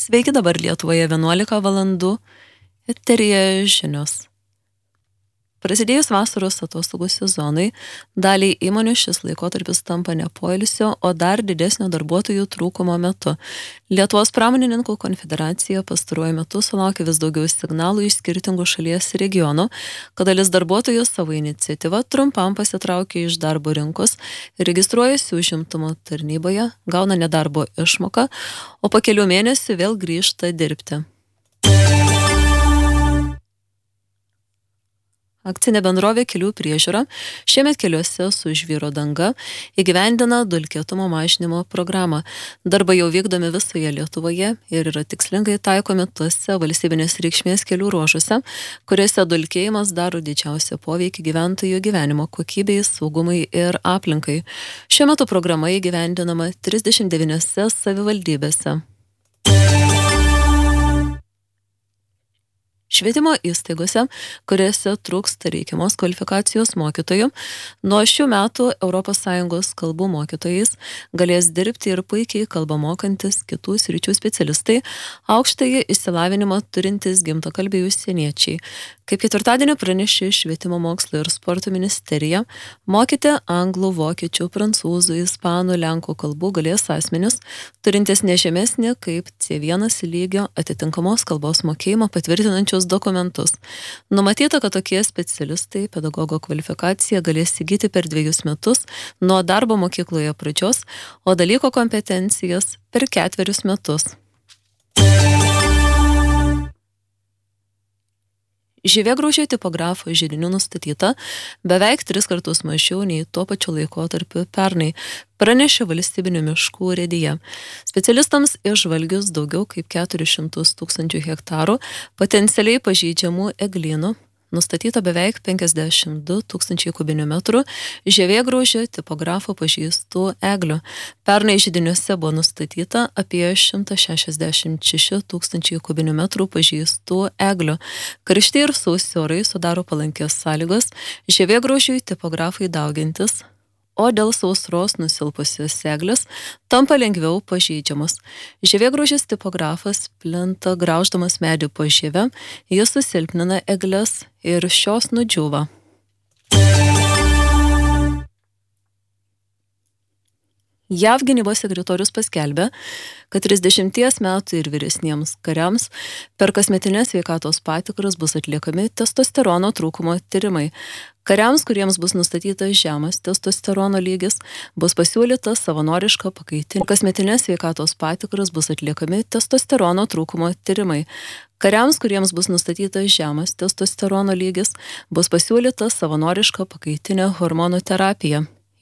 Sveiki, dabar Lietuvoje 11 valandų, eteryje žinios. Prasidėjus vasaros atostogų sezonui, daliai įmonių šis laikotarpis tampa ne poilsio, o dar didesnio darbuotojų trūkumo metu. Lietuvos pramonininkų konfederacija pastaruoju metu sulaukė vis daugiau signalų iš skirtingų šalies regionų, kad dalis darbuotojų savo iniciatyvą trumpam pasitraukia iš darbo rinkos, registruojasi užimtumo tarnyboje, gauna nedarbo išmoką, o po kelių mėnesių vėl grįžta dirbti. Akcinė bendrovė Kelių priežiūra šiemet keliuose su žvyro danga įgyvendina dulkėtumo mažinimo programą. Darbai jau vykdomi visoje Lietuvoje ir yra tikslingai taikomi tuose valstybinės reikšmės kelių ruožuose, kuriuose dulkėjimas daro didžiausią poveikį gyventojų gyvenimo kokybei, saugumui ir aplinkai. Šiuo metu programa įgyvendinama 39 savivaldybėse. Švietimo įstaigose, kuriuose trūksta reikiamos kvalifikacijos mokytojų, nuo šių metų ES kalbų mokytojais galės dirbti ir puikiai kalbą mokantis kitų sričių specialistai, aukštąjį išsilavinimą turintys gimtakalbiai užsieniečiai. Kaip ketvirtadienį pranešė Švietimo mokslo ir sporto ministerija, mokyti anglų, vokiečių, prancūzų, ispanų, lenkų kalbų galės asmenys, turintys nežemesnį kaip C1 lygio atitinkamos kalbos mokėjimą patvirtinančius dokumentus. Numatyta, kad tokie specialistai pedagogo kvalifikaciją galės įgyti per 2 metus nuo darbo mokykloje pradžios, o dalyko kompetencijas per 4 metus. Žievėgraužio tipografo židinių nustatyta beveik 3 kartus mažiau nei tuo pačiu laikotarpiu pernai, pranešė Valstybinių miškų urėdija. Specialistams išžvalgius daugiau kaip 400 000 hektarų potencialiai pažeidžiamų eglynų, nustatyta beveik 52 000 kubinių metrų žievėgraužio tipografo pažeistų eglių. Pernai židiniuose buvo nustatyta apie 166 000 kubinių metrų pažeistų eglių. Karšti ir sausi orai sudaro palankias sąlygos žievėgraužiui tipografai daugintis, o dėl sausros nusilpusios eglės tampa lengviau pažeidžiamos. Žievėgraužis tipografas plinta grauždamas medį po žievę, jis susilpnina egles ir šios nudžiūva. JAV gynybos sekretorius paskelbė, kad 30 metų ir vyresniems kariams per kasmetinės sveikatos patikras bus atliekami testosterono trūkumo tyrimai. Kariams, kuriems bus nustatytas žemas testosterono lygis, bus pasiūlyta savanoriška pakaitinė. Kasmetinės sveikatos patikras bus atliekami testosterono trūkumo tyrimai. Kariams, kuriems bus nustatytas žemas testosterono lygis, bus pasiūlyta savanoriška pakaitinė hormonų terapija.